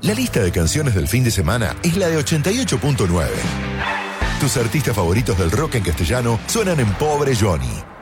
La lista de canciones del fin de semana es la de 88.9. Tus artistas favoritos del rock en castellano suenan en Pobre Johnny.